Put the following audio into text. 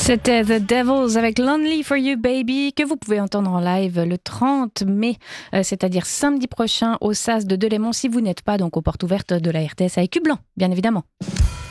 C'était The Devils avec Lonely for You Baby que vous pouvez entendre en live le 30 mai, c'est-à-dire samedi prochain au SAS de Delémont si vous n'êtes pas donc aux portes ouvertes de la RTS à Écu Blanc, bien évidemment.